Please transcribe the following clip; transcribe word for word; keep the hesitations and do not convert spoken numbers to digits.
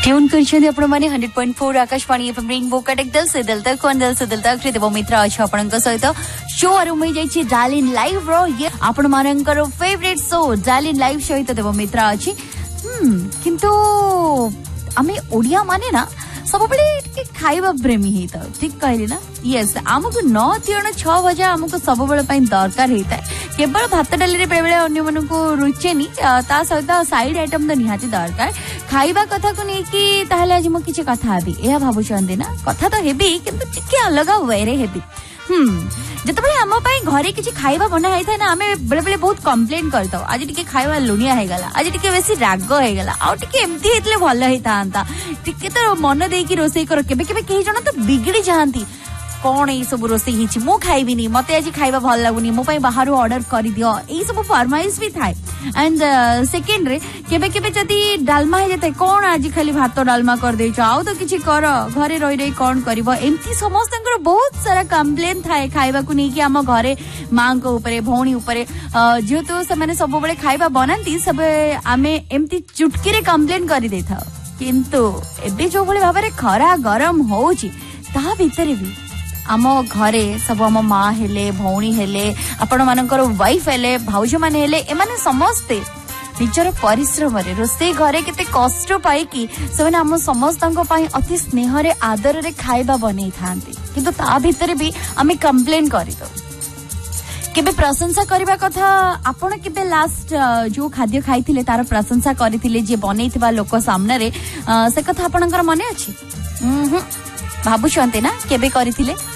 Tune करछन्ती आपण माने hundred point four Akashvani FM rainbow Cuttack दिल से दिल तक कोन दिल से दिल तक देव मित्र अछि आपनक सहित शो आरंभ होई जायछि डालिन लाइव रो ये आपण मानकर फेवरेट शो डालिन लाइव सहित देव मित्र अछि हम किंतु आमे ओडिया माने ना सब बड़े खाइबा प्रेमी हेता ठीक कहली ना यस आमको नौ तीन छह बजे आमको सब बेले पई दरकार हेता केवल भात डाली रे बेले अन्य मन को रुचेनी ता सहित साइड आइटम तो निहाती दरकार खाइबा कथा को नै कि ताहले आज म किछि कथा हेबी एहा भाबु छन्दी ना कथा तो हेबी किंतु टिके अलग वे रे हेबी हम जतबे हम पई घरे किछि खाइबा बना हेई था ना हमें बेले बेले बहुत कंप्लेन करतो आज टिके खाइबा लुनिया हे गला आज टिके बेसी राग हे गला आ टिके एम्ति हेतले भल हेई थांता टिके तो मन देई कि रोसई कर केबे केबे केही जण तो बिगड़ी जांती कौन ये सब रोसई हिची मो खाइबिनी मते आज खाइबा भल लागुनी मो पई बाहर ऑर्डर करि दियो एई सब फरमाइश भी थाए एंड सेकंड रे केबे केबे जदी डालमा हे जते कौन आज खाली भात डालमा कर देछ आउ तो किछि कर घरे रहि रहि कौन करबो एम्ति समस्तंकर बहुत सारा कंप्लेन थाए खाइबा को नै कि हम घरे मां को ऊपर भौणी ऊपर जेतो से माने सब बेले खाइबा बनांती सब आमे एम्ति चुटकी रे कंप्लेन करि देथा किंतु एबे जो भले भाबरे खरा गरम होउची ता भितरे भी आम घरे सब आम माँ हेले भौणी हेले आपण मानकर वाइफ हेले भाउज माने हेले एमाने समस्ते निजर परिश्रम रे रोसे घरे केते कष्ट पाई कि सेमाने आम समस्तंक पई अति स्नेह रे आदर रे खाइबा बनै थांती किंतु ता भितरे भी आमे कंप्लेन करि दो केबे प्रशंसा करबा कथा आपण केबे लास्ट जो खाद्य खाइथिले तार प्रशंसा करिथिले जे बनैथिबा लोक सामने रे से कथा आपणकर मने अछि हम भाबु छन्ते ना केबे करिथिले।